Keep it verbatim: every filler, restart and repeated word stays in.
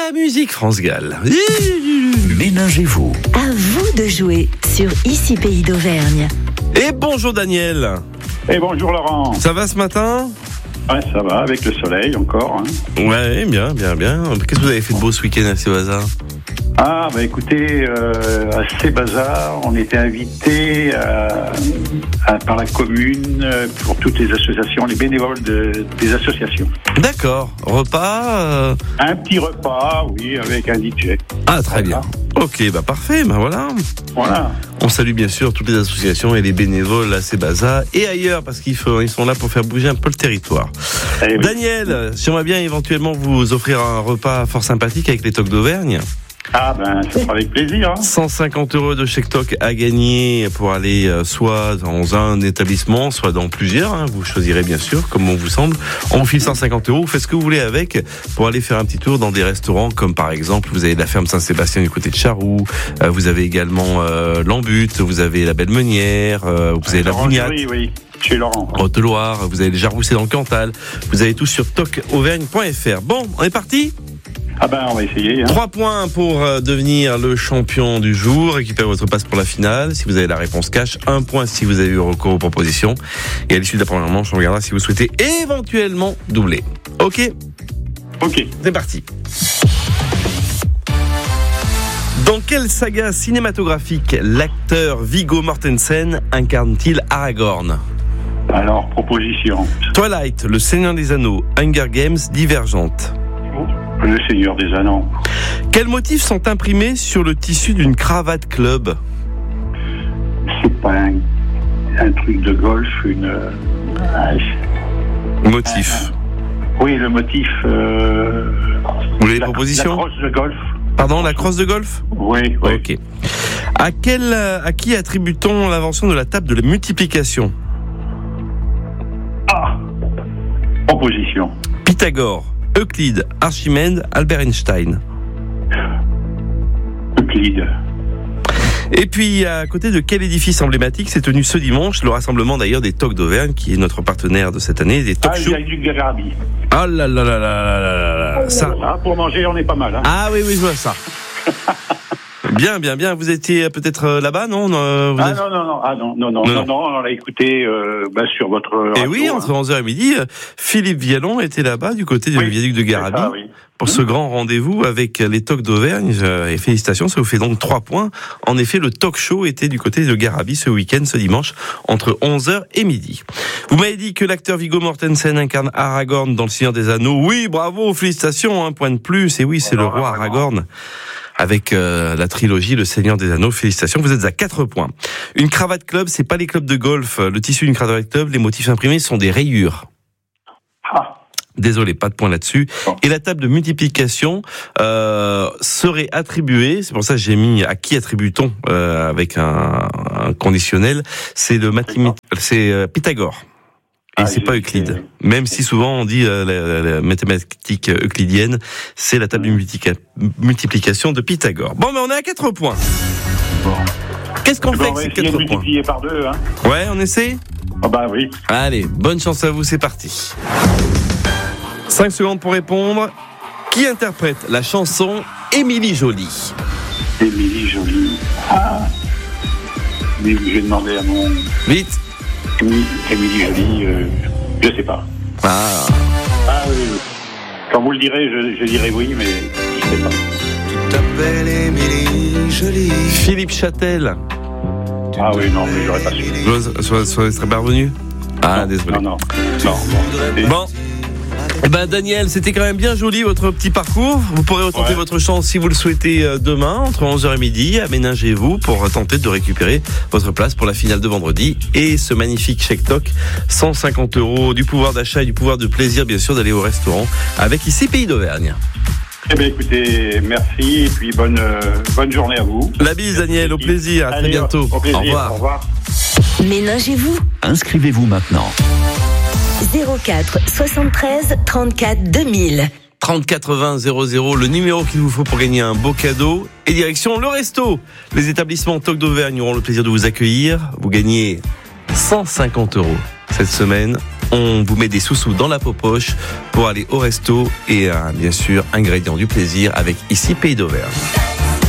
la musique France Gall. Ménagez-vous. À vous de jouer sur Ici Pays d'Auvergne. Et bonjour Daniel. Et bonjour Laurent. Ça va ce matin ? Ouais, ça va, avec le soleil encore. Hein. Ouais, bien, bien, bien. Qu'est-ce que vous avez fait de beau ce week-end à Cébazat ? Ah, bah écoutez, euh, à Cébazat, on était invités à, à, par la commune pour toutes les associations, les bénévoles de, des associations. D'accord. Repas euh... Un petit repas, oui, avec un D J. Ah, très bien. Ok, bah parfait, bah voilà. Voilà. On salue bien sûr toutes les associations et les bénévoles à Cébazat et ailleurs parce qu'ils ils sont là pour faire bouger un peu le territoire. Eh oui. Daniel, j'aimerais bien éventuellement vous offrir un repas fort sympathique avec les Tocs d'Auvergne. Ah ben, ça sera avec plaisir. Hein. cent cinquante euros de chèque toc à gagner pour aller euh, soit dans un établissement, soit dans plusieurs. Hein. Vous choisirez bien sûr, comme on vous semble. On vous file cent cinquante euros. Vous faites ce que vous voulez avec pour aller faire un petit tour dans des restaurants comme par exemple, vous avez la ferme Saint-Sébastien du côté de Charroux. Euh, vous avez également euh, l'Embute. Vous avez la Belle Meunière. Euh, vous avez la Bougnate. Oui, oui. Chez Laurent. Haute-Loire. Vous avez le Jaroussé dans le Cantal. Vous avez tout sur toc auvergne point f r. Bon, on est parti ? Ah ben, on va essayer. Hein. Trois points pour euh, devenir le champion du jour. Récupérez votre passe pour la finale. Si vous avez la réponse cash, un point si vous avez eu recours aux propositions. Et à l'issue de la première manche, on regardera si vous souhaitez éventuellement doubler. Ok ? Ok. C'est parti. Dans quelle saga cinématographique l'acteur Viggo Mortensen incarne-t-il Aragorn ? Alors, proposition. Twilight, Le Seigneur des Anneaux, Hunger Games, Divergente. Le Seigneur des Anneaux. Quels motifs sont imprimés sur le tissu d'une cravate club ? C'est pas un, un truc de golf, une... Euh, Motif. Euh, oui, le motif... Euh, Vous voulez des la, propositions ? La crosse de golf. Pardon, la crosse de golf ? Oui, oui. Ok. À, quel, à qui attribue-t-on l'invention de la table de la multiplication ? Ah, proposition. Pythagore, Euclide, Archimède, Albert Einstein. Euclide. Et puis, à côté de quel édifice emblématique s'est tenu ce dimanche le rassemblement d'ailleurs des Tocs d'Auvergne, qui est notre partenaire de cette année, des Tocs Ah, Show. il y a du Garabi. Ah là là là là là là là. Ça. Ah, pour manger, on est pas mal. Hein. Ah oui, oui, je vois ça. Bien, bien, bien. Vous étiez peut-être là-bas, non, non vous Ah êtes... non, non, non, ah non, non, non, non, non, non, on l'a écouté euh, bah, sur votre radio. Et oui, hein. entre onze heures et midi, Philippe Vialon était là-bas, du côté du oui, viaduc de Garabi, ça, oui. pour ce grand rendez-vous avec les Tocs d'Auvergne. Et félicitations, ça vous fait donc trois points. En effet, le talk show était du côté de Garabi ce week-end, ce dimanche, entre onze heures et midi. Vous m'avez dit que l'acteur Viggo Mortensen incarne Aragorn dans Le Seigneur des Anneaux. Oui, bravo, félicitations, un point de plus. Et oui, c'est Alors, le roi vraiment. Aragorn. Avec euh, la trilogie Le Seigneur des Anneaux, félicitations, vous êtes à quatre points. Une cravate club, c'est pas les clubs de golf. Le tissu d'une cravate club, les motifs imprimés sont des rayures. Ah. Désolé, pas de point là-dessus. Bon. Et la table de multiplication euh, serait attribuée, c'est pour ça que j'ai mis à qui attribue-t-on euh, avec un, un conditionnel, c'est le mathématique, c'est euh, Pythagore. Et Ah, c'est pas Euclide. Même si souvent on dit euh, la, la, la mathématique euclidienne, c'est la table de multiplica- multiplication de Pythagore. Bon, mais on est à quatre points. Bon. Qu'est-ce qu'on Bon, fait on va avec ces essayer de quatre points ? multiplier par deux. Hein. Ouais, on essaie ? Ah bah oui. Allez, bonne chance à vous, c'est parti. cinq secondes pour répondre. Qui interprète la chanson Émilie Jolie ? Émilie Jolie. Ah. Mais je vais demander à mon... Vite. Émilie, Émilie Jolie, euh, je sais pas. Ah. Ah oui, oui. Quand vous le direz, je, je dirai oui, mais je sais pas. T'appelles Émilie Jolie. Philippe Châtel. Ah oui, non, mais j'aurais pas su. Vous serez parvenu ? Ah, désolé. Non, non, non. Bon. Bon. Eh ben Daniel, c'était quand même bien joli votre petit parcours. Vous pourrez retenter Ouais. votre chance si vous le souhaitez demain entre onze heures et midi. Aménagez-vous pour tenter de récupérer votre place pour la finale de vendredi et ce magnifique chèque toc, cent cinquante euros du pouvoir d'achat et du pouvoir de plaisir bien sûr d'aller au restaurant avec Ici Pays d'Auvergne. Eh bien, écoutez, merci et puis bonne, euh, bonne journée à vous. La bise Daniel, au plaisir, à très Allez, bientôt. Au plaisir, Au revoir. Au revoir. Ménagez-vous. Inscrivez-vous maintenant. zéro quatre soixante-treize trente-quatre deux mille. trente-quatre vingt zéro zéro, le numéro qu'il vous faut pour gagner un beau cadeau. Et direction le resto. Les établissements Tocs d'Auvergne auront le plaisir de vous accueillir. Vous gagnez cent cinquante euros cette semaine On vous met des sous-sous dans la poche pour aller au resto et euh, bien sûr ingrédient du plaisir avec ici Pays d'Auvergne.